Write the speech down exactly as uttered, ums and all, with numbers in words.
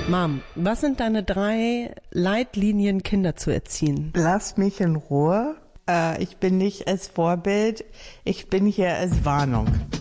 Mom, was sind deine drei Leitlinien, Kinder zu erziehen? Lass mich in Ruhe. Äh, ich bin nicht als Vorbild, ich bin hier als Warnung.